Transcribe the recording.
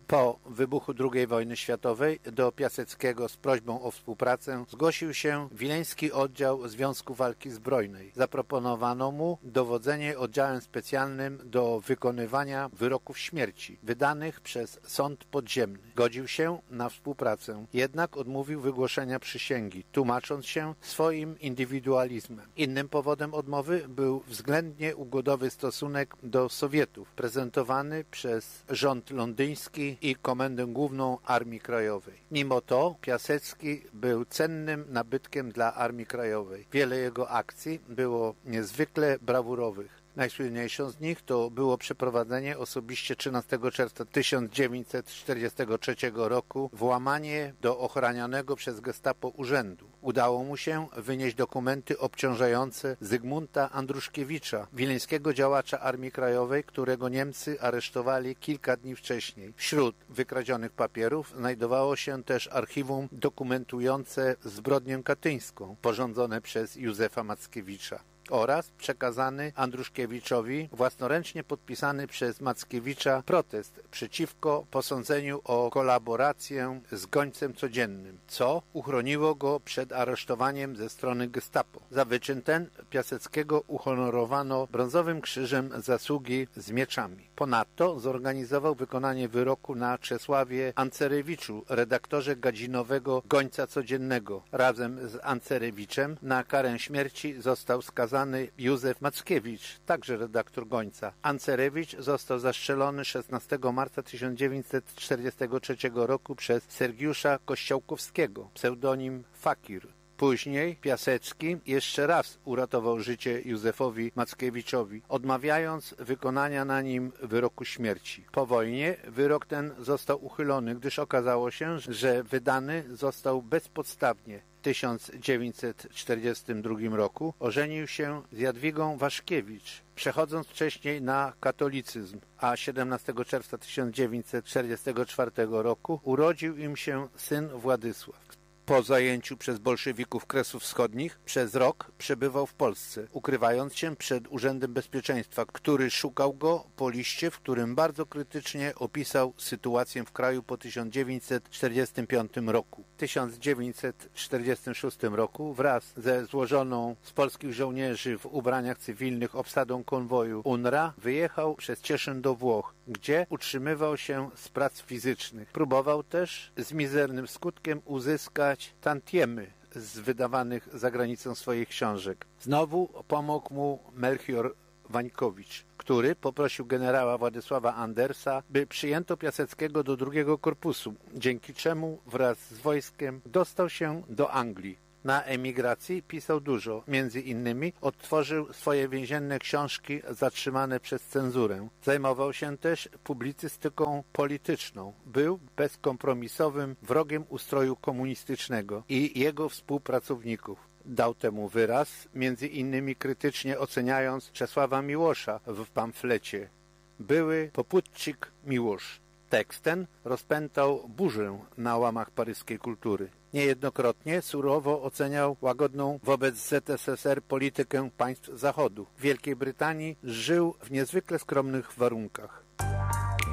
Po wybuchu II wojny światowej do Piaseckiego z prośbą o współpracę zgłosił się Wileński Oddział Związku Walki Zbrojnej. Zaproponowano mu dowodzenie oddziałem specjalnym do wykonywania wyroków śmierci wydanych przez sąd podziemny. Godził się na współpracę, jednak odmówił wygłoszenia przysięgi, tłumacząc się swoim indywidualizmem. Innym powodem odmowy był względnie ugodowy stosunek do Sowietów, prezentowany przez rząd londyński i Komendę Główną Armii Krajowej. Mimo to Piasecki był cennym nabytkiem dla Armii Krajowej. Wiele jego akcji było niezwykle brawurowych. Najsłynniejszą z nich to było przeprowadzenie osobiście 13 czerwca 1943 roku włamanie do ochranianego przez gestapo urzędu. Udało mu się wynieść dokumenty obciążające Zygmunta Andruszkiewicza, wileńskiego działacza Armii Krajowej, którego Niemcy aresztowali kilka dni wcześniej. Wśród wykradzionych papierów znajdowało się też archiwum dokumentujące zbrodnię katyńską, porządzone przez Józefa Mackiewicza, oraz przekazany Andruszkiewiczowi własnoręcznie podpisany przez Mackiewicza protest przeciwko posądzeniu o kolaborację z Gońcem Codziennym, co uchroniło go przed aresztowaniem ze strony gestapo. Za wyczyn ten Piaseckiego uhonorowano brązowym krzyżem zasługi z mieczami. Ponadto zorganizował wykonanie wyroku na Czesławie Ancerewiczu, redaktorze gadzinowego Gońca Codziennego. Razem z Ancerewiczem na karę śmierci został skazany Józef Mackiewicz, także redaktor Gońca. Ancerewicz został zastrzelony 16 marca 1943 roku przez Sergiusza Kościołkowskiego, pseudonim Fakir. Później Piasecki jeszcze raz uratował życie Józefowi Mackiewiczowi, odmawiając wykonania na nim wyroku śmierci. Po wojnie wyrok ten został uchylony, gdyż okazało się, że wydany został bezpodstawnie. W 1942 roku ożenił się z Jadwigą Waszkiewicz, przechodząc wcześniej na katolicyzm, a 17 czerwca 1944 roku urodził im się syn Władysław. Po zajęciu przez bolszewików Kresów Wschodnich przez rok przebywał w Polsce, ukrywając się przed Urzędem Bezpieczeństwa, który szukał go po liście, w którym bardzo krytycznie opisał sytuację w kraju po 1945 roku. W 1946 roku wraz ze złożoną z polskich żołnierzy w ubraniach cywilnych obsadą konwoju UNRWA wyjechał przez Cieszyn do Włoch, gdzie utrzymywał się z prac fizycznych. Próbował też z mizernym skutkiem uzyskać tantiemy z wydawanych za granicą swoich książek. Znowu pomógł mu Melchior Wańkowicz, który poprosił generała Władysława Andersa, by przyjęto Piaseckiego do drugiego korpusu, dzięki czemu wraz z wojskiem dostał się do Anglii. Na emigracji pisał dużo, między innymi odtworzył swoje więzienne książki zatrzymane przez cenzurę. Zajmował się też publicystyką polityczną. Był bezkompromisowym wrogiem ustroju komunistycznego i jego współpracowników. Dał temu wyraz, między innymi krytycznie oceniając Czesława Miłosza w pamflecie „Były poputчик Miłosz”. Tekst ten rozpętał burzę na łamach paryskiej kultury. Niejednokrotnie surowo oceniał łagodną wobec ZSSR politykę państw Zachodu. W Wielkiej Brytanii żył w niezwykle skromnych warunkach.